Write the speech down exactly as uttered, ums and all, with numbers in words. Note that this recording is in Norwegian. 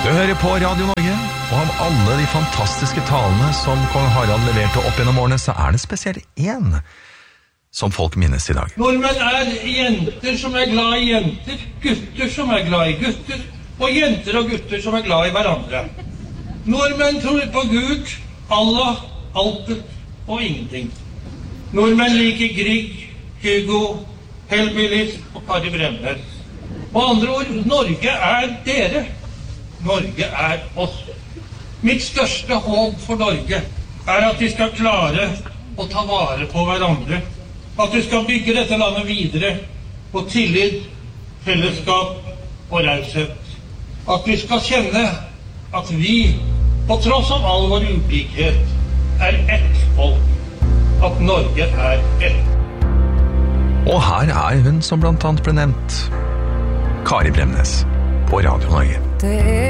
Du hører på Radio Norge, og av alle de fantastiske talene som kong Harald leverte opp gjennom årene, så er det spesielt en som folk minnes i dag. Nordmenn er jenter som er glad i jenter, gutter som er glad i gutter, og jenter og gutter som er glad i hverandre. Nordmenn tror på Gud, Allah, altet og ingenting. Nordmenn liker Grieg, Hugo, Hellbillies og Kari Bremnes. På andre ord, Norge er dere. Norge er oss. Mitt største håp for Norge er at vi skal klare å ta vare på hverandre. At vi skal bygge dette landet videre på tillit, fellesskap og raushet. At vi skal kjenne at vi, på tross av all vår ulikhet, er ett folk. At Norge er ett. Og her er hun som blant annet ble nevnt. Kari Bremnes på Radio Norge.